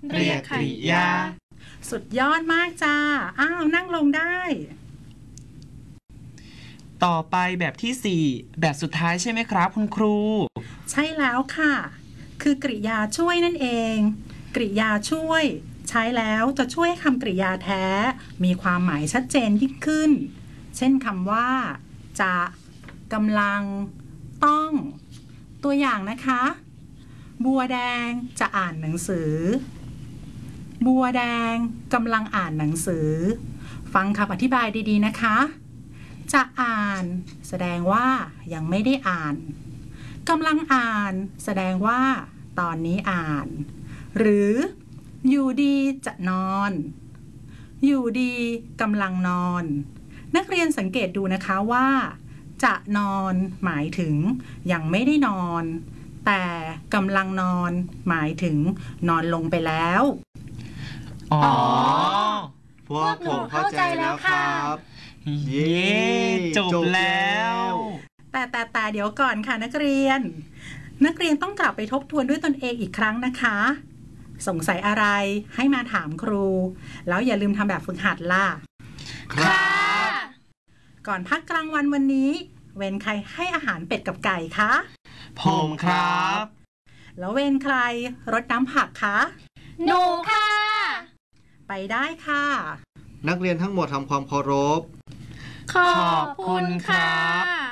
เรียกกริยาสุดยอดมากจ้านั่งลงได้ต่อไปแบบที่4แบบสุดท้ายใช่ไหมครับคุณครูใช่แล้วค่ะคือกริยาช่วยนั่นเองกริยาช่วยใช้แล้วจะช่วยคำกริยาแท้มีความหมายชัดเจนยิ่งขึ้นเช่นคำว่าจะกำลังต้องตัวอย่างนะคะบัวแดงจะอ่านหนังสือบัวแดงกำลังอ่านหนังสือฟังคำอธิบายดีๆนะคะจะอ่านแสดงว่ายังไม่ได้อ่านกำลังอ่านแสดงว่าตอนนี้อ่านหรืออยู่ดีจะนอนอยู่ดีกำลังนอนนักเรียนสังเกตดูนะคะว่าจะนอนหมายถึงยังไม่ได้นอนแต่กำลังนอนหมายถึงนอนลงไปแล้วอ๋อพวกผมเข้าใจแล้วครับเย้จบแล้วแต่เดี๋ยวก่อนค่ะนักเรียนต้องกลับไปทบทวนด้วยตนเองอีกครั้งนะคะสงสัยอะไรให้มาถามครูแล้วอย่าลืมทำแบบฝึกหัดล่ะค่ะก่อนพักกลางวันวันนี้เวรใครให้อาหารเป็ดกับไก่คะผมครับแล้วเวรใครรดน้ำผักคะหนูค่ะไปได้ค่ะนักเรียนทั้งหมดทำความเคารพขอบคุณครับ